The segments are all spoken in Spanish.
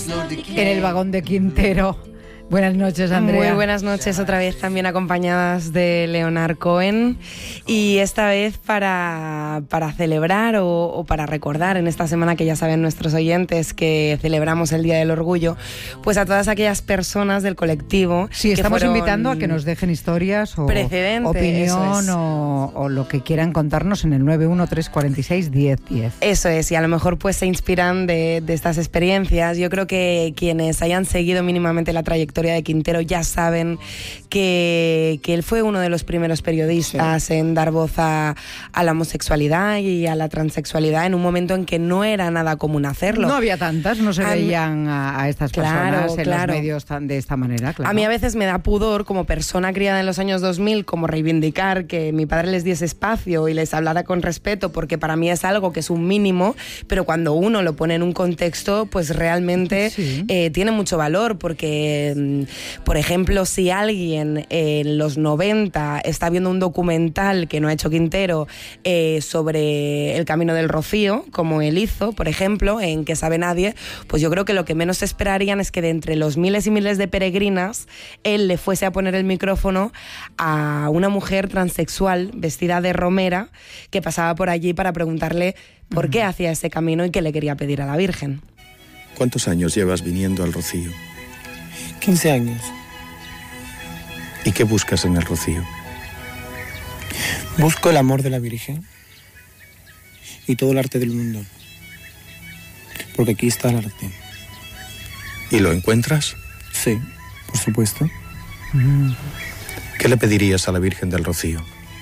En el vagón de Quintero. Buenas noches, Andrea. Muy buenas noches, otra vez también acompañadas de Leonard Cohen, y esta vez para celebrar o para recordar en esta semana, que ya saben nuestros oyentes que celebramos el Día del Orgullo, pues a todas aquellas personas del colectivo. Sí, estamos invitando a que nos dejen historias o opinión o lo que quieran contarnos en el 913461010. Eso es, y a lo mejor pues se inspiran de estas experiencias. Yo creo que quienes hayan seguido mínimamente la trayectoria de Quintero ya saben que él fue uno de los primeros periodistas en dar voz a la homosexualidad y a la transexualidad en un momento en que no era nada común hacerlo. No había tantas, no se veían a estas personas en los medios de esta manera. Claro. A mí a veces me da pudor, como persona criada en los años 2000, como reivindicar que mi padre les diese espacio y les hablara con respeto, porque para mí es algo que es un mínimo, pero cuando uno lo pone en un contexto, pues realmente tiene mucho valor, porque por ejemplo, si alguien en los 90 está viendo un documental que no ha hecho Quintero sobre el Camino del Rocío, como él hizo, por ejemplo, en Que sabe nadie, pues yo creo que lo que menos esperarían es que de entre los miles y miles de peregrinas él le fuese a poner el micrófono a una mujer transexual vestida de romera que pasaba por allí para preguntarle por qué hacía ese camino y qué le quería pedir a la Virgen. ¿Cuántos años llevas viniendo al Rocío? 15 años. ¿Y qué buscas en el Rocío? Busco el amor de la Virgen y todo el arte del mundo, porque aquí está el arte. ¿Y lo encuentras? Sí, por supuesto. ¿Qué le pedirías a la Virgen del Rocío?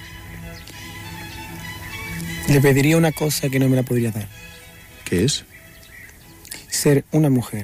Le pediría una cosa que no me la podría dar. ¿Qué es? Ser una mujer.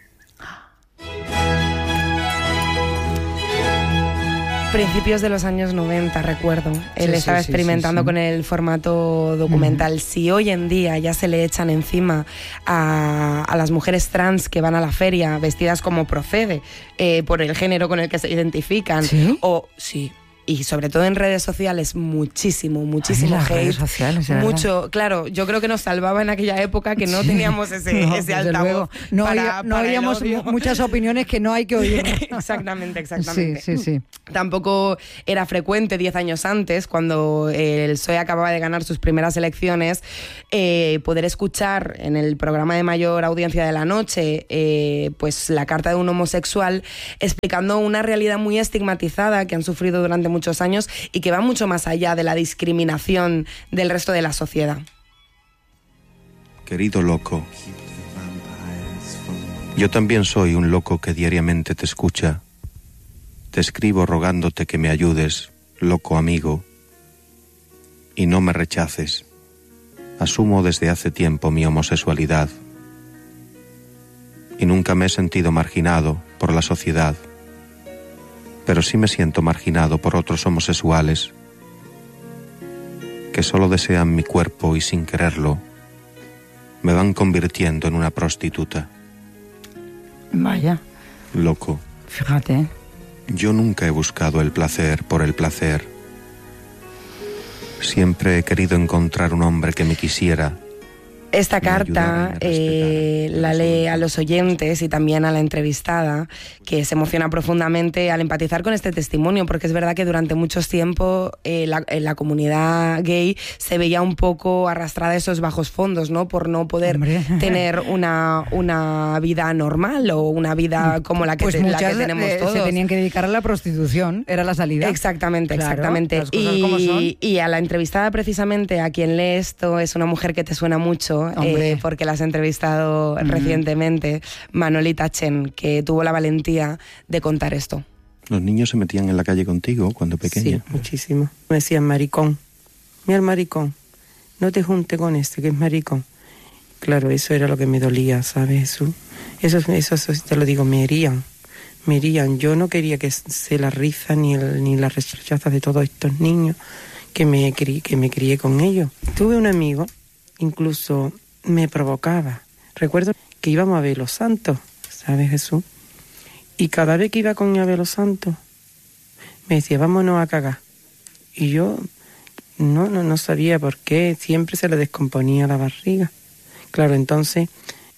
Principios de los años 90, recuerdo. Él estaba experimentando con el formato documental. Si hoy en día ya se le echan encima a las mujeres trans que van a la feria vestidas como procede, por el género con el que se identifican, y sobre todo en redes sociales, muchísimo hate. Redes sociales, mucho, claro, yo creo que nos salvaba en aquella época que no teníamos ese altavoz. No oíamos muchas opiniones que no hay que oír. Exactamente. Sí. Tampoco era frecuente 10 años antes, cuando el PSOE acababa de ganar sus primeras elecciones, poder escuchar en el programa de mayor audiencia de la noche pues la carta de un homosexual explicando una realidad muy estigmatizada que han sufrido durante muchos años y que va mucho más allá de la discriminación del resto de la sociedad. Querido loco, yo también soy un loco que diariamente te escucha. Te escribo rogándote que me ayudes, loco amigo, y no me rechaces. Asumo desde hace tiempo mi homosexualidad y nunca me he sentido marginado por la sociedad, pero sí me siento marginado por otros homosexuales que solo desean mi cuerpo y sin quererlo me van convirtiendo en una prostituta. Vaya. Loco. Fíjate. Yo nunca he buscado el placer por el placer. Siempre he querido encontrar un hombre que me quisiera. Esta carta la lee a los oyentes y también a la entrevistada, que se emociona profundamente al empatizar con este testimonio, porque es verdad que durante mucho tiempo la comunidad gay se veía un poco arrastrada a esos bajos fondos, ¿no? Por no poder tener una vida normal o una vida como la que, la que tenemos todos. Se tenían que dedicar a la prostitución, era la salida. Exactamente. Las cosas como son. Y a la entrevistada, precisamente, a quien lee esto, es una mujer que te suena mucho, porque la has entrevistado recientemente, Manolita Chen, que tuvo la valentía de contar esto. ¿Los niños se metían en la calle contigo cuando pequeña? Sí, muchísimo. Me decían maricón. Mira el maricón. No te junte con este, que es maricón. Claro, eso era lo que me dolía, ¿sabes, Jesús? Eso te lo digo, me herían. Yo no quería que se la risa ni la rechaza de todos estos niños que me crié con ellos. Tuve un amigo, incluso me provocaba. Recuerdo que íbamos a ver los santos, ¿sabes, Jesús? Y cada vez que iba con a ver los santos, me decía, vámonos a cagar. Y yo no sabía por qué, siempre se le descomponía la barriga. Claro, entonces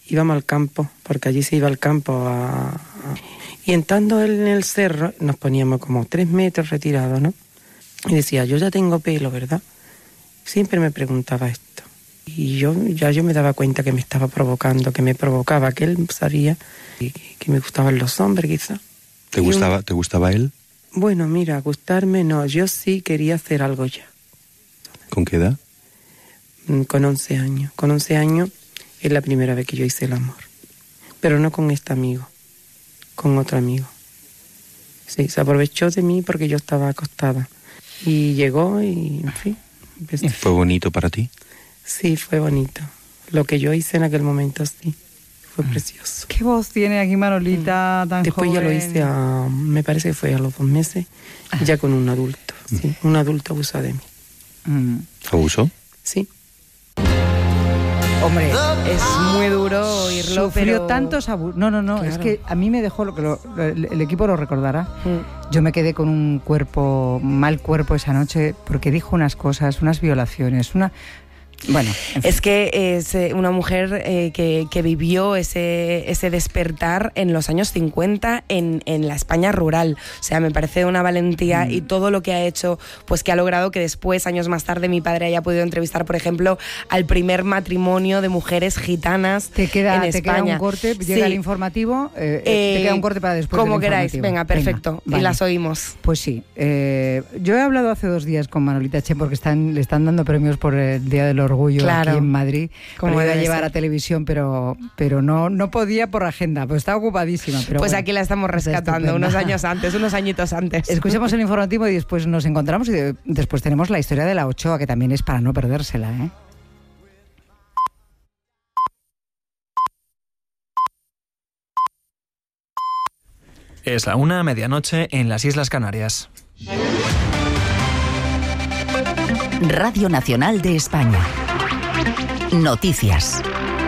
íbamos al campo, porque allí se iba al campo y entrando en el cerro nos poníamos como 3 metros retirados, ¿no? Y decía, yo ya tengo pelo, ¿verdad? Siempre me preguntaba esto. Y yo me daba cuenta que me estaba provocando, que me provocaba, que él sabía que me gustaban los hombres, quizá. ¿Te gustaba él? Bueno, mira, gustarme no, yo sí quería hacer algo ya. ¿Con qué edad? Con 11 años. Con 11 años es la primera vez que yo hice el amor. Pero no con este amigo, con otro amigo. Sí, se aprovechó de mí porque yo estaba acostada. Y llegó y, en fin. ¿Fue bonito para ti? Sí, fue bonito. Lo que yo hice en aquel momento, sí. Fue precioso. ¿Qué voz tiene aquí Manolita tan Después joven? ya lo hice me parece que fue a los 2 meses, ya con un adulto. Sí, un adulto abusa de mí. ¿Abusó? Sí. Hombre, es muy duro oírlo, Sufrió pero... tantos abusos. No, Claro. es que a mí me dejó, el equipo lo recordará. Yo me quedé con un mal cuerpo esa noche porque dijo unas cosas, unas violaciones, Bueno, en fin. Es que es una mujer que vivió ese despertar en los años 50 en la España rural. O sea, me parece una valentía y todo lo que ha hecho, pues que ha logrado que después, años más tarde, mi padre haya podido entrevistar, por ejemplo, al primer matrimonio de mujeres gitanas en España. Te queda un corte, llega el informativo, te queda un corte para después como del queráis, informativo. venga, perfecto, Vale. Y las oímos. Pues sí, yo he hablado hace 2 días con Manolita Che porque le están dando premios por el Día del Orgullo aquí en Madrid. Como iba a llevar a televisión, pero no podía por agenda, pues estaba ocupadísima. Pero pues bueno, aquí la estamos rescatando unos añitos antes. Escuchemos el informativo y después nos encontramos y después tenemos la historia de la Ochoa, que también es para no perdérsela, ¿eh? Es la 1:00, medianoche, en las Islas Canarias. Radio Nacional de España. Noticias.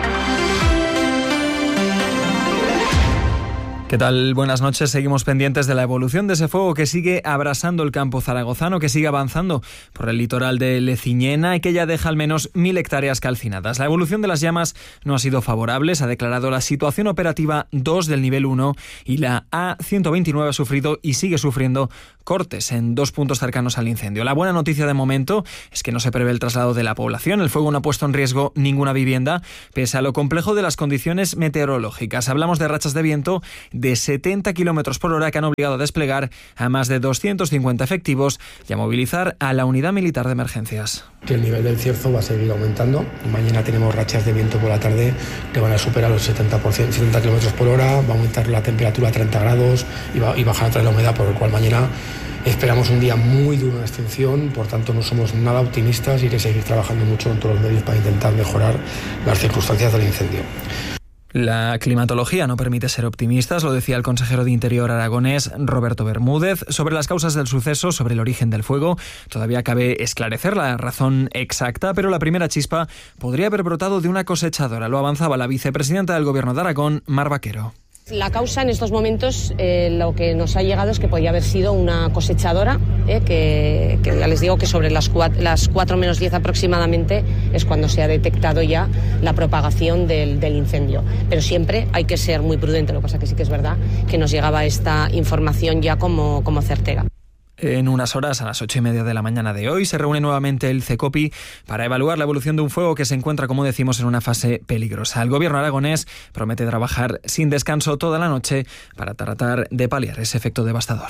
¿Qué tal? Buenas noches. Seguimos pendientes de la evolución de ese fuego que sigue abrasando el campo zaragozano, que sigue avanzando por el litoral de Leciñena y que ya deja al menos 1000 hectáreas calcinadas. La evolución de las llamas no ha sido favorable. Se ha declarado la situación operativa 2 del nivel 1 y la A129 ha sufrido y sigue sufriendo cortes en 2 puntos cercanos al incendio. La buena noticia de momento es que no se prevé el traslado de la población. El fuego no ha puesto en riesgo ninguna vivienda, pese a lo complejo de las condiciones meteorológicas. Hablamos de rachas de viento de 70 km por hora que han obligado a desplegar a más de 250 efectivos y a movilizar a la unidad militar de emergencias. Que el nivel del Cierzo va a seguir aumentando. Mañana tenemos rachas de viento por la tarde que van a superar los 70 km por hora, va a aumentar la temperatura a 30 grados y bajar otra la humedad, por el cual mañana esperamos un día muy duro en extinción. Por tanto, no somos nada optimistas y hay que seguir trabajando mucho en todos los medios para intentar mejorar las circunstancias del incendio. La climatología no permite ser optimistas, lo decía el consejero de Interior aragonés Roberto Bermúdez. Sobre las causas del suceso, sobre el origen del fuego, todavía cabe esclarecer la razón exacta, pero la primera chispa podría haber brotado de una cosechadora. Lo avanzaba la vicepresidenta del Gobierno de Aragón, Mar Vaquero. La causa en estos momentos, lo que nos ha llegado es que podría haber sido una cosechadora, que ya les digo que sobre las 4 menos 10 aproximadamente es cuando se ha detectado ya la propagación del incendio. Pero siempre hay que ser muy prudente, lo que pasa que sí que es verdad que nos llegaba esta información ya como certera. En unas horas, a las 8:30 de la mañana de hoy, se reúne nuevamente el CECOPI para evaluar la evolución de un fuego que se encuentra, como decimos, en una fase peligrosa. El gobierno aragonés promete trabajar sin descanso toda la noche para tratar de paliar ese efecto devastador.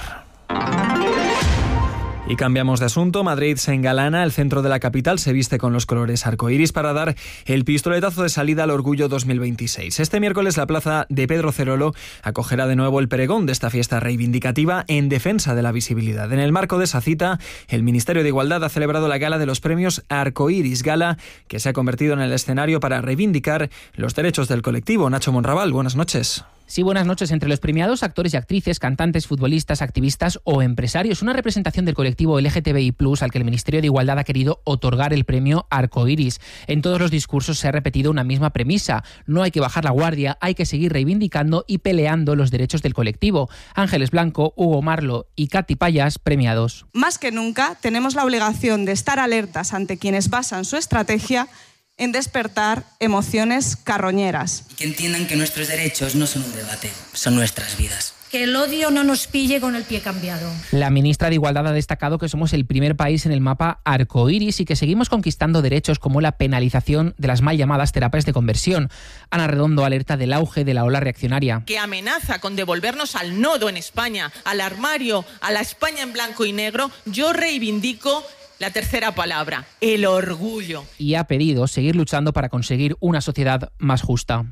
Y cambiamos de asunto. Madrid se engalana, el centro de la capital se viste con los colores arcoíris para dar el pistoletazo de salida al Orgullo 2026. Este miércoles la plaza de Pedro Cerolo acogerá de nuevo el pregón de esta fiesta reivindicativa en defensa de la visibilidad. En el marco de esa cita, el Ministerio de Igualdad ha celebrado la gala de los premios Arcoíris, gala que se ha convertido en el escenario para reivindicar los derechos del colectivo. Nacho Monraval, buenas noches. Sí, buenas noches. Entre los premiados, actores y actrices, cantantes, futbolistas, activistas o empresarios. Una representación del colectivo LGTBI+, al que el Ministerio de Igualdad ha querido otorgar el premio Arcoíris. En todos los discursos se ha repetido una misma premisa. No hay que bajar la guardia, hay que seguir reivindicando y peleando los derechos del colectivo. Ángeles Blanco, Hugo Marlo y Katy Payas, premiados. Más que nunca, tenemos la obligación de estar alertas ante quienes basan su estrategia en despertar emociones carroñeras. Que entiendan que nuestros derechos no son un debate, son nuestras vidas. Que el odio no nos pille con el pie cambiado. La ministra de Igualdad ha destacado que somos el primer país en el mapa arcoíris y que seguimos conquistando derechos como la penalización de las mal llamadas terapias de conversión. Ana Redondo alerta del auge de la ola reaccionaria. Que amenaza con devolvernos al nodo en España, al armario, a la España en blanco y negro. Yo reivindico la tercera palabra, el orgullo. Y ha pedido seguir luchando para conseguir una sociedad más justa.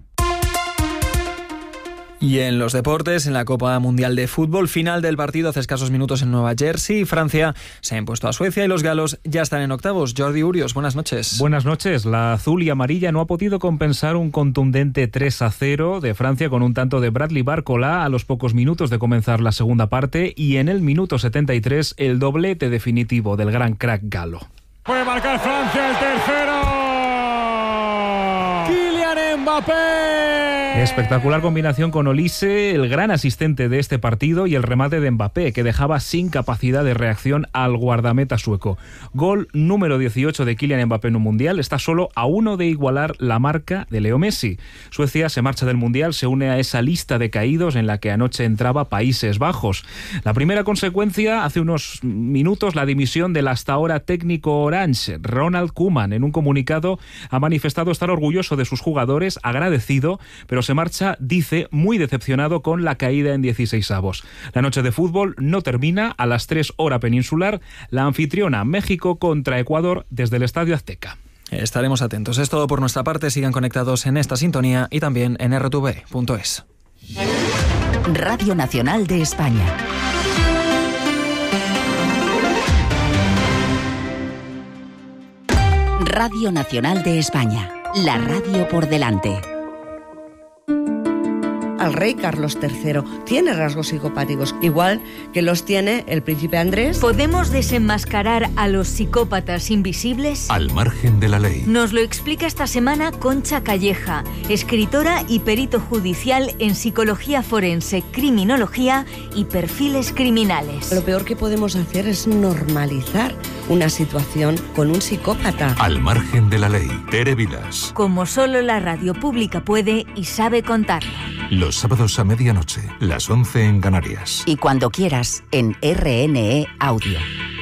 Y en los deportes, en la Copa Mundial de Fútbol, final del partido hace escasos minutos en Nueva Jersey. Francia se ha impuesto a Suecia y los galos ya están en octavos. Jordi Urios, buenas noches. Buenas noches. La azul y amarilla no ha podido compensar un contundente 3-0 de Francia con un tanto de Bradley Barcola a los pocos minutos de comenzar la segunda parte y en el minuto 73 el doblete definitivo del gran crack galo. Puede marcar Francia el tercero. Kylian Mbappé. Espectacular combinación con Olise, el gran asistente de este partido, y el remate de Mbappé, que dejaba sin capacidad de reacción al guardameta sueco. Gol número 18 de Kylian Mbappé en un Mundial, está solo a uno de igualar la marca de Leo Messi. Suecia se marcha del Mundial, se une a esa lista de caídos en la que anoche entraba Países Bajos. La primera consecuencia, hace unos minutos, la dimisión del hasta ahora técnico Orange, Ronald Koeman. En un comunicado ha manifestado estar orgulloso de sus jugadores, agradecido, pero se marcha, dice, muy decepcionado con la caída en 16avos. La noche de fútbol no termina. A las 3 hora peninsular, la anfitriona México contra Ecuador desde el Estadio Azteca. Estaremos atentos. Es todo por nuestra parte. Sigan conectados en esta sintonía y también en rtv.es. Radio Nacional de España. Radio Nacional de España. La radio por delante. Al rey Carlos III tiene rasgos psicopáticos, igual que los tiene el príncipe Andrés. ¿Podemos desenmascarar a los psicópatas invisibles? Al margen de la ley. Nos lo explica esta semana Concha Calleja, escritora y perito judicial en psicología forense, criminología y perfiles criminales. Lo peor que podemos hacer es normalizar una situación con un psicópata. Al margen de la ley. Tere Vilas. Como solo la radio pública puede y sabe contarlo. Los sábados a medianoche, las 11 en Canarias. Y cuando quieras, en RNE Audio.